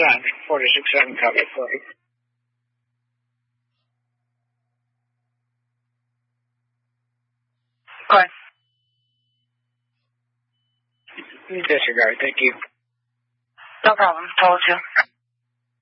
10, 467 copy, sorry. Go ahead. Disregard, thank you. No problem. Told you.